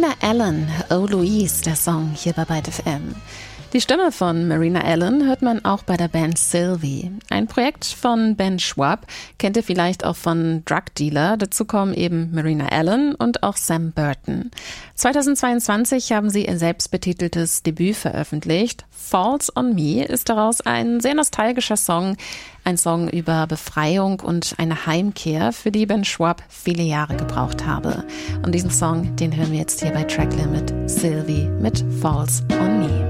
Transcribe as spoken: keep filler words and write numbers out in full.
Marina Allen, Oh Louise, der Song hier bei Byte F M. Die Stimme von Marina Allen hört man auch bei der Band Sylvie. Ein Projekt von Ben Schwab, kennt ihr vielleicht auch von Drug Dealer. Dazu kommen eben Marina Allen und auch Sam Burton. zweitausendzweiundzwanzig haben sie ihr selbstbetiteltes Debüt veröffentlicht. Falls on Me ist daraus ein sehr nostalgischer Song. Ein Song über Befreiung und eine Heimkehr, für die Ben Schwab viele Jahre gebraucht habe. Und diesen Song, den hören wir jetzt hier bei Tracklimit. Sylvie mit Falls on Me.